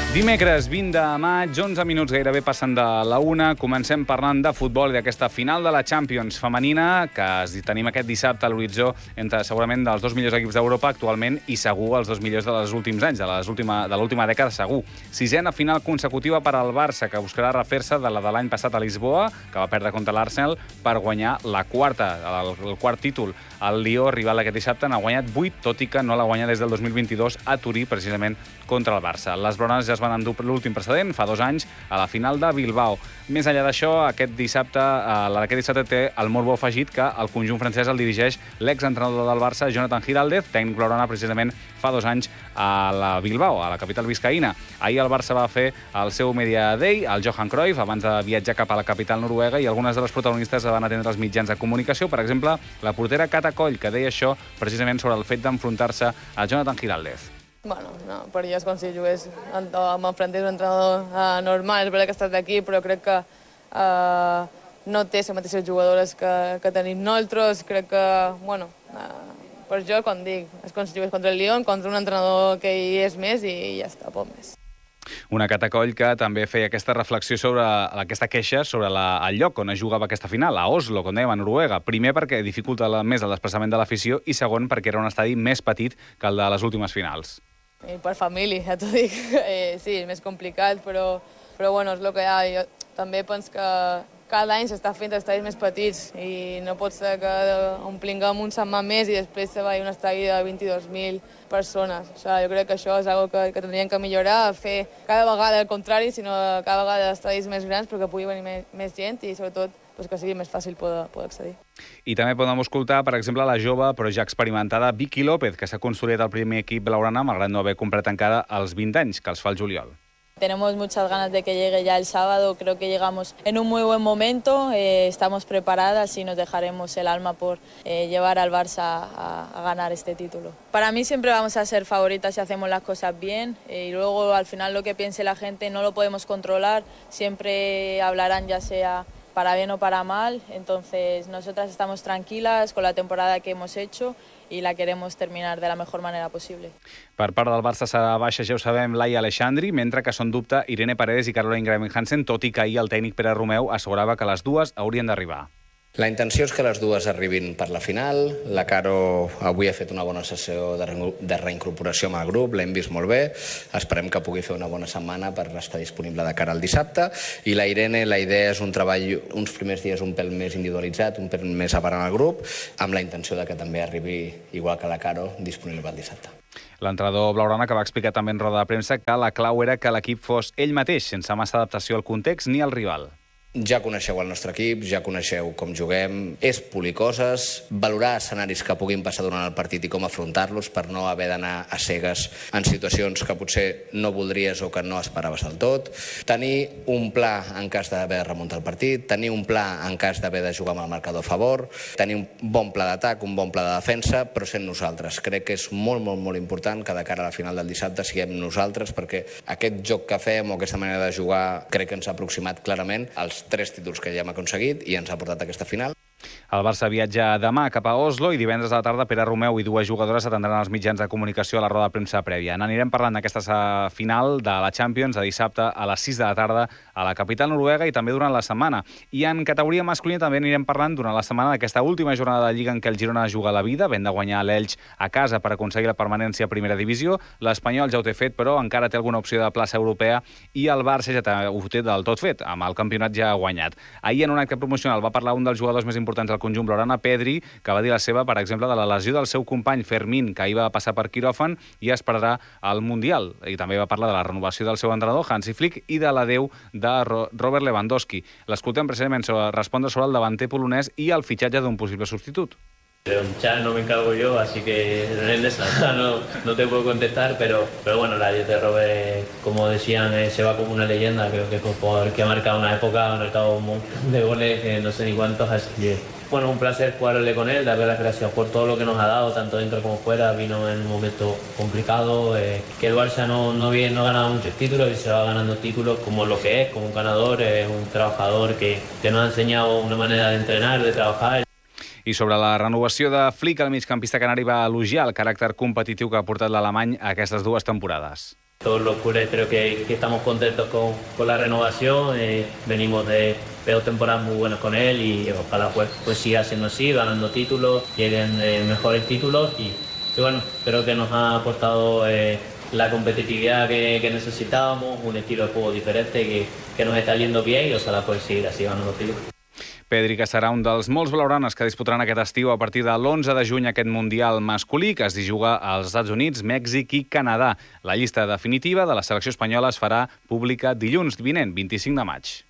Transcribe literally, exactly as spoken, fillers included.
Dimecres vint de maig, onze minuts gairebé passen de la una. Comencem parlant de futbol i d'aquesta final de la Champions femenina que tenim aquest dissabte a l'horitzó entre segurament dels dos millors equips d'Europa actualment i segur els dos millors dels últims anys, de l'última dècada segur. Sisena final consecutiva per al Barça, que buscarà refer-se de la de l'any passat a Lisboa, que va perdre contra l'Arsenal, per guanyar la quarta, el, el quart títol. El Lió, rival aquest dissabte, n'ha guanyat vuit, tot i que no l'ha guanyat des del dos mil vint-i-dos a Turí, precisament contra el Barça. Les braunes ja es van endur l'últim precedent, fa dos anys, a la final de Bilbao. Més enllà d'això, aquest dissabte, eh, aquest dissabte té el morbo afegit que el conjunt francès el dirigeix l'exentrenador del Barça, Jonathan Giraldez, tècnic blaugrana precisament fa dos anys a la Bilbao, a la capital biscaïna. Ahir el Barça va fer el seu Media Day, al Johan Cruyff, abans de viatjar cap a la capital noruega, i algunes de les protagonistes van atendre els mitjans de comunicació. Per exemple, la portera Cata Coll, que deia això precisament sobre el fet d'enfrontar-se a Jonathan Giraldez. Bueno, no, per jo és com si jugués, m'enfrontés un entrenador uh, normal, és veritat que ha estat aquí, però crec que uh, no té les mateixes jugadores que, que tenim nosaltres. Crec que, bueno, uh, per jo, com dic, és com si jugués contra el Lyon, contra un entrenador que hi és més i ja està, poc més. Una Cata Coll que també feia aquesta reflexió sobre aquesta queixa sobre la, el lloc on es jugava aquesta final, a Oslo, com dèiem, a Noruega. Primer perquè dificulta més el desplaçament de l'afició i segon perquè era un estadi més petit que el de les últimes finals. I per família, ja t'ho dic. Eh, sí, és més complicat, però, però bueno, és el que hi ha. Jo també penso que cada any s'està fent estadis més petits i no pot ser que omplinguem un setmana més i després se vagi un estadi de vint-i-dos mil persones. O sigui, jo crec que això és una cosa que, que tindríem que millorar, fer cada vegada el contrari, sinó cada vegada estadis més grans perquè pugui venir més, més gent i sobretot pues, que sigui més fàcil poder, poder accedir. I també podem escoltar, per exemple, la jove però ja experimentada Vicky López, que s'ha construït al primer equip blaugrana malgrat no haver complet encara els vint anys, que els fa el juliol. Tenemos muchas ganas de que llegue ya el sábado, creo que llegamos en un muy buen momento, eh, estamos preparadas y nos dejaremos el alma por eh, llevar al Barça a, a ganar este título. Para mí siempre vamos a ser favoritas si hacemos las cosas bien eh, y luego al final lo que piense la gente no lo podemos controlar, siempre hablarán ya sea para bien o para mal, entonces nosotras estamos tranquilas con la temporada que hemos hecho i la queremos terminar de la mejor manera possible. Per part del Barça serà baixa, ja ho sabem, Laia Aleixandri, mentre que són dubte Irene Paredes i Caroline Graham-Hansen, tot i que ahir el tècnic Pere Romeu assegurava que les dues haurien d'arribar. La intenció és que les dues arribin per la final. La Caro avui ha fet una bona sessió de, re de reincorporació amb el grup, l'hem vist molt bé. Esperem que pugui fer una bona setmana per estar disponible de cara al dissabte. I la Irene, la idea és un treball uns primers dies un pèl més individualitzat, un pèl més aparent al grup, amb la intenció de que també arribi, igual que la Caro, disponible el dissabte. L'entrenador blaugrana que va explicar també en roda de premsa que la clau era que l'equip fos ell mateix, sense massa adaptació al context ni al rival. Ja coneixeu el nostre equip, ja coneixeu com juguem, és polir coses, valorar escenaris que puguin passar durant el partit i com afrontar-los per no haver d'anar a cegues en situacions que potser no voldries o que no esperaves del tot, tenir un pla en cas d'haver de remuntar el partit, tenir un pla en cas d'haver de jugar amb el marcador a favor, tenir un bon pla d'atac, un bon pla de defensa, però sent nosaltres. Crec que és molt, molt, molt important que de cara a la final del dissabte siguem nosaltres, perquè aquest joc que fem o aquesta manera de jugar crec que ens ha aproximat clarament als tres títols que ja hem aconseguit i ens ha portat a aquesta final. El Barça viatja demà cap a Oslo i divendres a la tarda Pere Romeu i dues jugadores atendran els mitjans de comunicació a la roda de premsa prèvia. N'anirem parlant d'aquesta final de la Champions de dissabte a les sis de la tarda a la capital noruega i també durant la setmana. I en categoria masculina també anirem parlant durant la setmana d'aquesta última jornada de Lliga en què el Girona juga la vida, ben de guanyar l'Elx a casa per aconseguir la permanència a primera divisió. L'Espanyol ja ho té fet, però encara té alguna opció de plaça europea i el Barça ja ho té del tot fet, amb el campionat ja guanyat. Ahir en un acte promocional va parlar un dels jugadors més importants del conjunt blaugrana, Pedri, que va dir la seva, per exemple, de la lesió del seu company Fermín, que ahir va passar per quiròfan i esperarà al Mundial. I també va parlar de la renovació del seu entrenador, Hansi Flick, i de l'adeu de Robert Lewandowski. L'escoltem precisament sobre respondre sobre el davanter polonès i el fitxatge d'un possible substitut. Pero ya no me encargo yo, así que en esa no, no te puedo contestar, pero, pero bueno, la dieta de Robert, como decían, eh, se va como una leyenda. Creo que es un jugador que ha marcado una época, ha marcado un montón de goles, eh, no sé ni cuántos, así que bueno, un placer jugarle con él, darle las gracias por todo lo que nos ha dado, tanto dentro como fuera. Vino en un momento complicado, eh, que el Barça no, no, viene, no ganaba muchos títulos y se va ganando títulos como lo que es, como un ganador, eh, un trabajador que, que nos ha enseñado una manera de entrenar, de trabajar. I sobre la renovació de Flick, el migcampista canari va elogiar el caràcter competitiu que ha portat l'alemany a aquestes dues temporades. Todos los culés creo que, que estamos contentos con, con la renovación, eh, venimos de dos temporadas muy buenas con él y ojalá pues, pues siga siendo así, ganando títulos, lleguen eh, mejores títulos y, y bueno, creo que nos ha aportado eh, la competitividad que, que necesitábamos, un estilo de juego diferente que, que nos está yendo bien y ojalá pues seguir así ganando títulos. Pedri, que serà un dels molts blaugranes que disputaran aquest estiu a partir de l'onze de juny aquest Mundial masculí, que es juga als Estats Units, Mèxic i Canadà. La llista definitiva de la selecció espanyola es farà pública dilluns vinent, vint-i-cinc de maig.